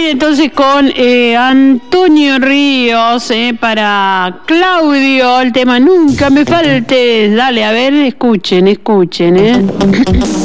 ir entonces con Antonio Ríos para Claudio, el tema Nunca me faltes. Dale, a ver, escuchen.